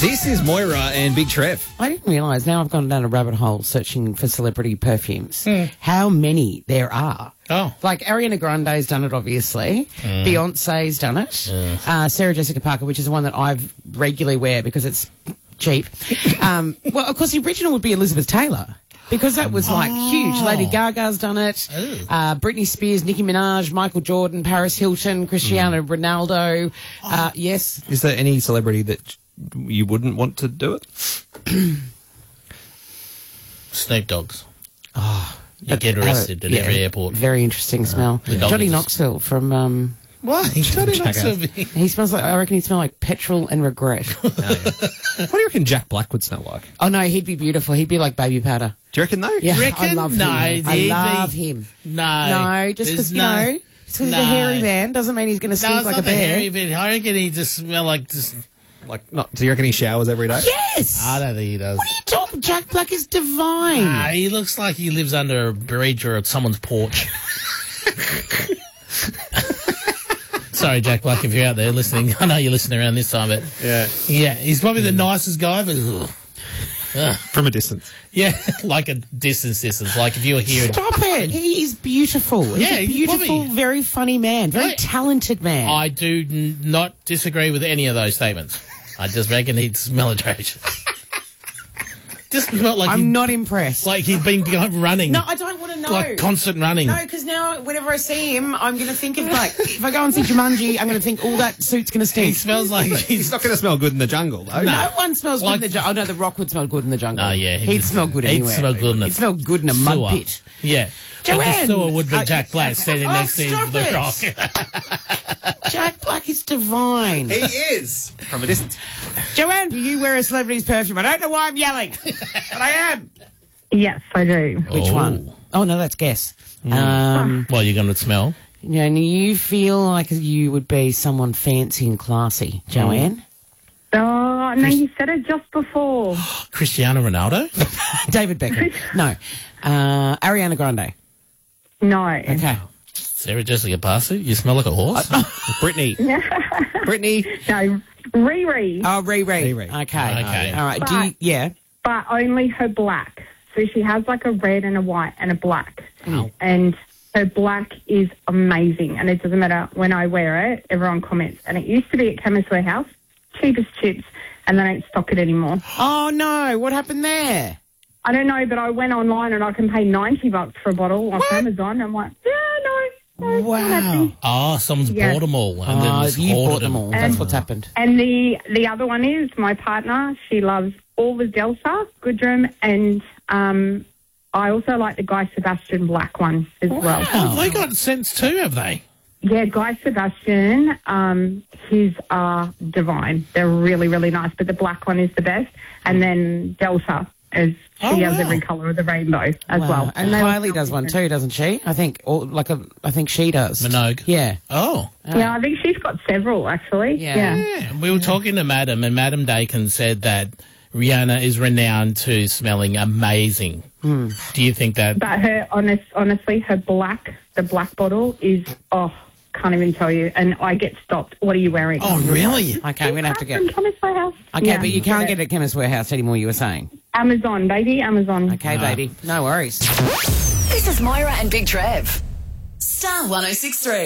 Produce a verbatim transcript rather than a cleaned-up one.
This is Moira and Big Trev. I didn't realise, now I've gone down a rabbit hole searching for celebrity perfumes, Mm. how many there are. Oh. Like Ariana Grande's done it, obviously. Mm. Beyonce's done it. Uh, Sarah Jessica Parker, which is the one that I've regularly wear because it's cheap. um, well, of course, the original would be Elizabeth Taylor. Because that was, like, Oh. huge. Lady Gaga's done it. Uh, Britney Spears, Nicki Minaj, Michael Jordan, Paris Hilton, Cristiano Ronaldo. Uh, yes. Is there any celebrity that you wouldn't want to do it? Snoop Dogg's. Oh, You get arrested at yeah, every airport. Very interesting smell. the dog Johnny is- Knoxville from... Um, Why? Johnny Knoxville. he smells like... I reckon he smells like petrol and regret. What do you reckon Jack Black would smell like? Oh, no, he'd be beautiful. He'd be like baby powder. Do you reckon, though? Yeah, Reckon? I love No, him. I the- love the- him. No. No, just because, There's you no- know, just because No. he's a hairy man doesn't mean he's going to No, stink it's like not a the bear. hairy bit. I reckon he just smell like just... Like, not. Do you reckon he showers every day? Yes! I don't think he does. What are you talking? Jack Black is divine. Ah, he looks like he lives under a bridge or at someone's porch. Sorry, Jack Black, if you're out there listening. I know you're listening around this time, but Yeah. yeah, he's probably the nicest guy, but ugh. Ugh. From a distance. Yeah, like a distance distance. Like if you were here. Stop it. He is beautiful. He's Yeah, a he's beautiful, probably- very funny man. Very Right. talented man. I do n- not disagree with any of those statements. I just reckon he'd smell atrocious. Just smell like I'm he'd, not impressed. like he'd been going running. no, I don't want to know. Like constant running. No, because now whenever I see him, I'm going to think of, like, if I go and see Jumanji, I'm going to think, all that suit's going to He stink. smells like He's he's... not going to smell good in the jungle, though. No one smells Like- good in the jungle. Oh, no, The Rock would smell good in the jungle. Oh, yeah. He'd smell good He'd anywhere. smell good in the He'd smell good in a mud sewer. pit. Yeah. But Joanne! the sewer would be Uh, Jack Black standing oh, next to stop the it. rock. Jack Black is divine. He is. From a distance. Joanne, do you wear a celebrity's perfume? I don't know why I'm yelling, but I am. Yes, I do. Which Oh. one? Oh, no, that's guess. Um, Well, you're going to smell. you know, and you feel like you would be someone fancy and classy, Joanne? Oh, no, you said it just before. Cristiano Ronaldo? David Beckham. No. Uh, Ariana Grande. No. Okay. Sarah Jessica Parker? You smell like a horse? Brittany. Brittany. No, Riri, Oh, Riri. Riri. Okay. Okay. All right. Do you, yeah. but only her black. So she has like a red and a white and a black. And her black is amazing. And it doesn't matter when I wear it, everyone comments. And it used to be at Chemist Warehouse, cheapest chips, and they don't stock it anymore. Oh, no. What happened there? I don't know, but I went online and I can pay ninety bucks for a bottle off Amazon. I'm like, yeah, no. no Wow. not happening. Oh, someone's Yeah. bought them all. And then Oh, just you hoarded bought them all. That's And- what's happened. And the the other one is my partner. She loves all the Delta, Goodrum, and um, I also like the Guy Sebastian black one as well. Oh, they got scents too, have they? Yeah, Guy Sebastian, um, his are divine. They're really, really nice, but the black one is the best. And then Delta, as she Oh, has wow. every colour of the rainbow as Wow. well. And they all Kylie smell does one different. too, doesn't she? I think, or like a, I think she does. Minogue. Yeah. Oh. Yeah, I think she's got several, actually. Yeah. Yeah. Yeah. We were talking to Madam, and Madam Dakin said that Rihanna is renowned to smelling amazing. Hmm. Do you think that? But her, honest, honestly, her black, the black bottle is, oh, can't even tell you. And I get stopped. What are you wearing? Oh, really? Okay, we're going to have to get... From Chemist Warehouse. Okay, Yeah, but you can't get get it at Chemist Warehouse anymore, you were saying. Amazon, baby, Amazon. Okay, baby. No worries. This is Moira and Big Trev. Star one oh six three.